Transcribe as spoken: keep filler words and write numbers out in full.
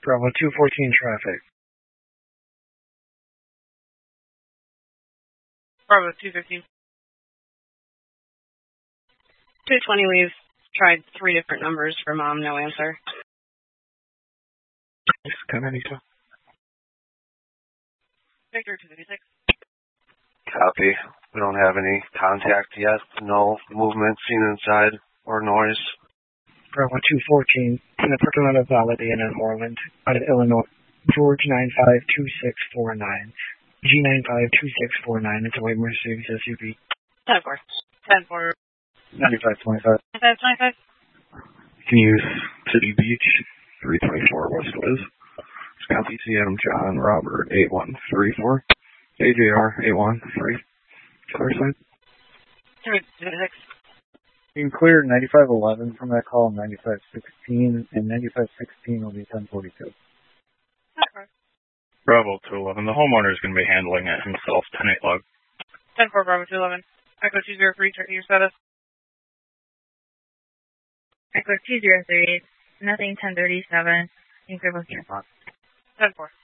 Bravo two fourteen traffic. Bravo two fifteen. two twenty, we've tried three different numbers for mom, no answer. Sky ninety-two. Victor two fifty-six. Copy. We don't have any contact yet. No movement seen inside or noise. Bravo two fourteen in the parking lot of Holiday Inn in Orland, out of Illinois. George nine five two six four nine. G nine five two six four nine. It's a white Mercedes S U V. ten four. ten four. ninety-five twenty-five. ninety-five twenty-five. Can use City Beach, three twenty-four West Wiz. Copy C M John Robert, eight one three four. A J R, eight one three. Clear sign. two fifty-six. You can clear ninety-five eleven from that call, ninety-five sixteen, and ninety-five sixteen will be ten forty-two. Bravo two eleven. The homeowner is going to be handling it himself, ten eight log. ten four, Bravo two eleven. Echo two zero three, check your status. Echo two zero three, nothing ten thirty-seven. You can clear both your spots. ten four.